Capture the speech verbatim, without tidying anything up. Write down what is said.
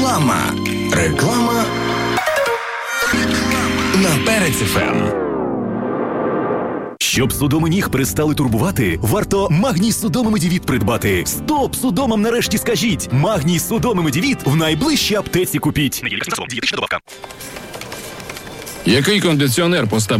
Реклама. Реклама на Перець еф ем. Щоб судоми ніг перестали турбувати, варто Магній судомий медівіт придбати. Стоп! Судомам нарешті скажіть! Магній судомий медівіт в найближчій аптеці купіть. Який кондиціонер поставити?